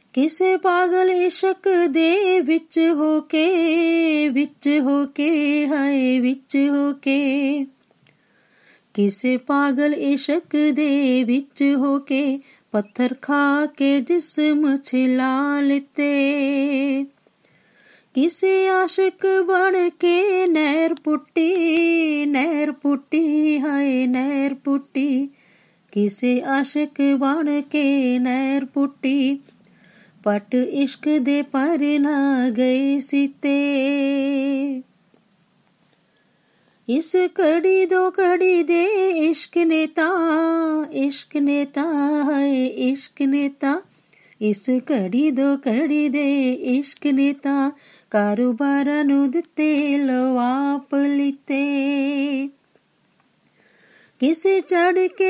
ਕਿਸੇ ਪਾਗਲ ਇਸ਼ਕ ਦੇ ਵਿੱਚ ਹੋ ਕੇ ਹਾਏ ਵਿੱਚ ਹੋ ਕੇ, ਕਿਸੇ ਪਾਗਲ ਇਸ਼ਕ ਦੇ ਵਿੱਚ ਹੋ ਕੇ ਪੱਥਰ ਖਾ ਕੇ ਜਿਸਮ ਛਿਲਾ ਲਿੱਤੇ, ਕਿਸੇ ਆਸ਼ਿਕ ਬਣ ਕੇ ਨਹਿਰ ਪੁੱਟੀ ਹਾਏ ਨਹਿਰ ਪੁੱਟੀ, ਕਿਸੇ ਆਸ਼ਿਕ ਬਣ ਕੇ ਨਹਿਰ ਪੁੱਟੀ, ਪਟ ਇਸ਼ਕ ਦੇ ਪਰ ਨਾ ਗਏ ਸੀਤੇ। ਇਸ ਘੜੀ ਦੋ ਘੜੀ ਦੇ ਇਸ਼ਕ ਨੇ ਤਾਂ ਹਾਏ ਇਸ਼ਕ ਨੇ ਤਾਂ, ਇਸ ਘੜੀ ਦੋ ਘੜੀ ਦੇ ਇਸ਼ਕ ਨੇ ਤਾਂ ਕਾਰੋਬਾਰਾਂ ਨੂੰ ਦਿੱਤੇ ਲਵਾਪ ਲਿੱਤੇ, ਕਿਸੇ ਚੜ ਕੇ